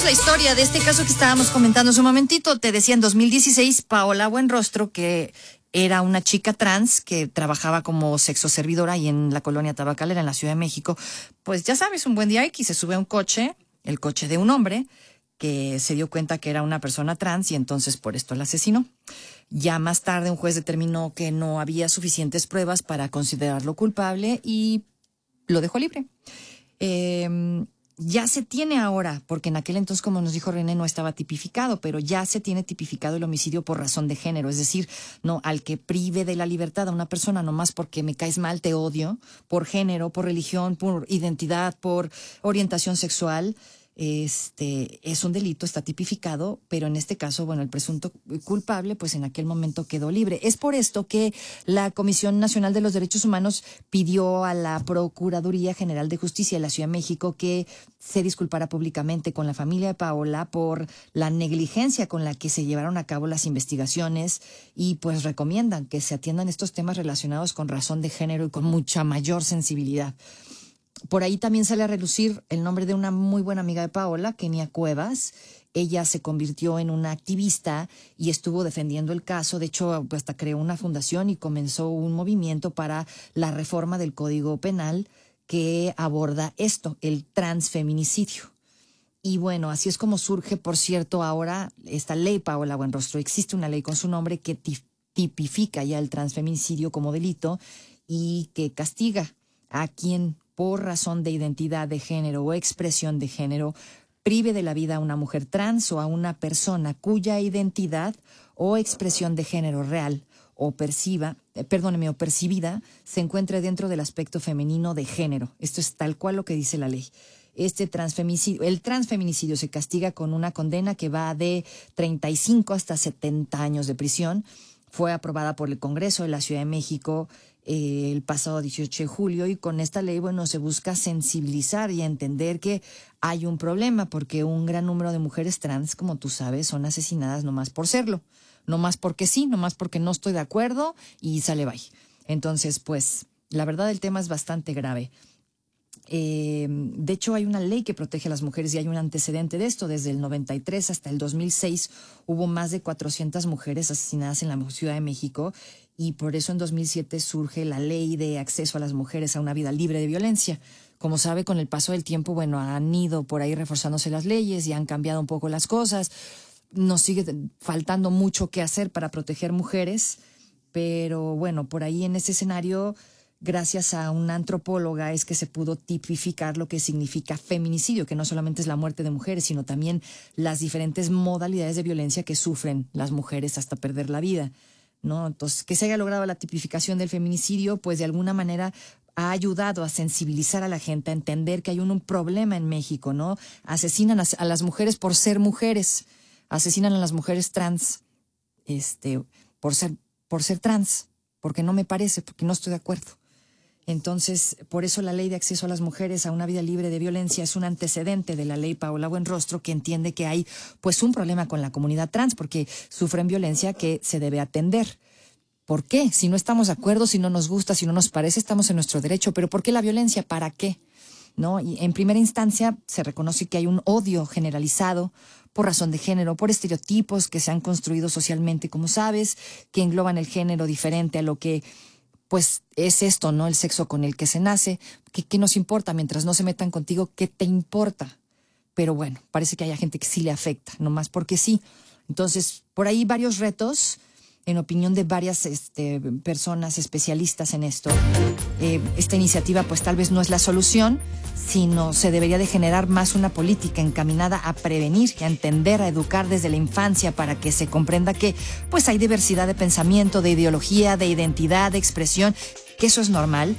la historia de este caso que estábamos comentando hace un momentito. Te decía, en 2016, Paola Buenrostro, que era una chica trans que trabajaba como sexoservidora ahí en la colonia Tabacalera, en la Ciudad de México, pues ya sabes, un buen día X se sube a un coche, el coche de un hombre, que se dio cuenta que era una persona trans y entonces por esto la asesinó. Ya más tarde un juez determinó que no había suficientes pruebas para considerarlo culpable y lo dejó libre. Ya se tiene ahora, porque en aquel entonces, como nos dijo René, no estaba tipificado, pero ya se tiene tipificado el homicidio por razón de género, es decir, no al que prive de la libertad a una persona nomás porque me caes mal, te odio, por género, por religión, por identidad, por orientación sexual. Es un delito, está tipificado, pero en este caso, bueno, el presunto culpable, pues en aquel momento quedó libre. Es por esto que la Comisión Nacional de los Derechos Humanos pidió a la Procuraduría General de Justicia de la Ciudad de México que se disculpara públicamente con la familia de Paola por la negligencia con la que se llevaron a cabo las investigaciones y pues recomiendan que se atiendan estos temas relacionados con razón de género y con mucha mayor sensibilidad. Por ahí también sale a relucir el nombre de una muy buena amiga de Paola, Kenia Cuevas. Ella se convirtió en una activista y estuvo defendiendo el caso. De hecho, hasta creó una fundación y comenzó un movimiento para la reforma del Código Penal que aborda esto, el transfeminicidio. Y bueno, así es como surge, por cierto, ahora esta ley Paola Buenrostro. Existe una ley con su nombre que tipifica ya el transfeminicidio como delito y que castiga a quien por razón de identidad de género o expresión de género, prive de la vida a una mujer trans o a una persona cuya identidad o expresión de género real o percibida se encuentre dentro del aspecto femenino de género. Esto es tal cual lo que dice la ley. El transfeminicidio se castiga con una condena que va de 35 hasta 70 años de prisión. Fue aprobada por el Congreso de la Ciudad de México el pasado 18 de julio y con esta ley, bueno, se busca sensibilizar y entender que hay un problema porque un gran número de mujeres trans, como tú sabes, son asesinadas nomás por serlo, nomás porque sí, nomás porque no estoy de acuerdo y sale bye. Entonces, pues, la verdad el tema es bastante grave. De hecho, hay una ley que protege a las mujeres y hay un antecedente de esto. Desde el 93 hasta el 2006 hubo más de 400 mujeres asesinadas en la Ciudad de México y por eso en 2007 surge la ley de acceso a las mujeres a una vida libre de violencia. Como sabe, con el paso del tiempo, bueno, han ido por ahí reforzándose las leyes y han cambiado un poco las cosas. Nos sigue faltando mucho que hacer para proteger mujeres, pero bueno, por ahí en ese escenario, gracias a una antropóloga es que se pudo tipificar lo que significa feminicidio, que no solamente es la muerte de mujeres, sino también las diferentes modalidades de violencia que sufren las mujeres hasta perder la vida, ¿no? Entonces, que se haya logrado la tipificación del feminicidio, pues de alguna manera ha ayudado a sensibilizar a la gente, a entender que hay un problema en México, ¿no? Asesinan a las mujeres por ser mujeres, asesinan a las mujeres trans, por ser trans, porque no me parece, porque no estoy de acuerdo. Entonces, por eso la ley de acceso a las mujeres a una vida libre de violencia es un antecedente de la ley Paola Buenrostro, que entiende que hay pues un problema con la comunidad trans porque sufren violencia que se debe atender. ¿Por qué? Si no estamos de acuerdo, si no nos gusta, si no nos parece, estamos en nuestro derecho. ¿Pero por qué la violencia? ¿Para qué? ¿No? Y en primera instancia se reconoce que hay un odio generalizado por razón de género, por estereotipos que se han construido socialmente, como sabes, que engloban el género diferente a lo que pues es esto, ¿no? El sexo con el que se nace. ¿Qué nos importa? Mientras no se metan contigo, ¿qué te importa? Pero bueno, parece que hay gente que sí le afecta, nomás porque sí. Entonces, por ahí varios retos, en opinión de varias personas especialistas en esto. Esta iniciativa pues tal vez no es la solución, sino se debería de generar más una política encaminada a prevenir, a entender, a educar desde la infancia para que se comprenda que pues hay diversidad de pensamiento, de ideología, de identidad, de expresión, que eso es normal